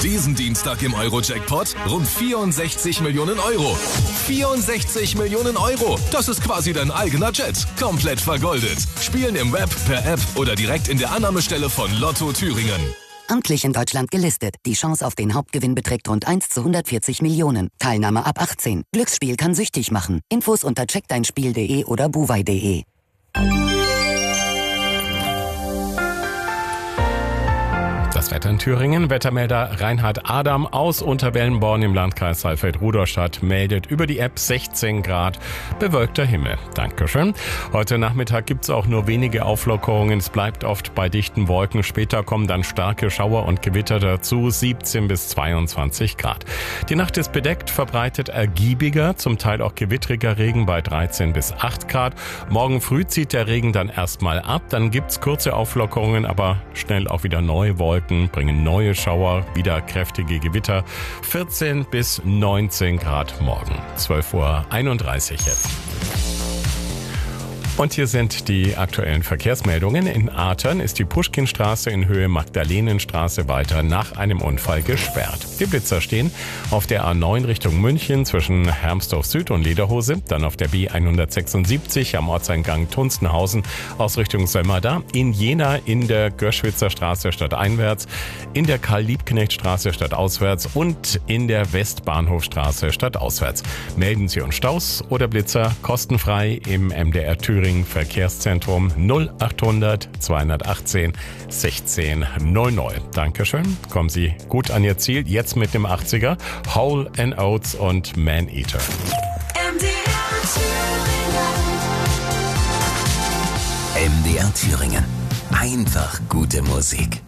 Diesen Dienstag im Euro-Jackpot rund 64 Millionen Euro. 64 Millionen Euro. Das ist quasi dein eigener Jet. Komplett vergoldet. Spielen im Web, per App oder direkt in der Annahmestelle von Lotto Thüringen. Amtlich in Deutschland gelistet. Die Chance auf den Hauptgewinn beträgt rund 1 zu 140 Millionen. Teilnahme ab 18. Glücksspiel kann süchtig machen. Infos unter checkdeinspiel.de oder buwei.de. Das Wetter in Thüringen. Wettermelder Reinhard Adam aus Unterwellenborn im Landkreis Saalfeld-Rudolstadt meldet über die App 16 Grad, bewölkter Himmel. Dankeschön. Heute Nachmittag gibt's auch nur wenige Auflockerungen. Es bleibt oft bei dichten Wolken. Später kommen dann starke Schauer und Gewitter dazu, 17 bis 22 Grad. Die Nacht ist bedeckt, verbreitet ergiebiger, zum Teil auch gewittriger Regen bei 13 bis 8 Grad. Morgen früh zieht der Regen dann erstmal ab. Dann gibt's kurze Auflockerungen, aber schnell auch wieder neue Wolken. Bringen neue Schauer, wieder kräftige Gewitter, 14 bis 19 Grad morgen, 12:31 Uhr jetzt. Und hier sind die aktuellen Verkehrsmeldungen. In Athern ist die Puschkinstraße in Höhe Magdalenenstraße weiter nach einem Unfall gesperrt. Die Blitzer stehen auf der A9 Richtung München zwischen Hermsdorf Süd und Lederhose, dann auf der B176 am Ortseingang Tunstenhausen aus Richtung Sömmerda, in Jena in der Göschwitzer Straße stadteinwärts, in der Karl-Liebknecht-Straße stadtauswärts und in der Westbahnhofstraße stadtauswärts. Melden Sie uns Staus oder Blitzer kostenfrei im MDR Thüringen Verkehrszentrum 0800 218 1600. Dankeschön. Kommen Sie gut an Ihr Ziel. Jetzt mit dem 80er. Hole & Oates und Man Eater. MDR Thüringen. Einfach gute Musik.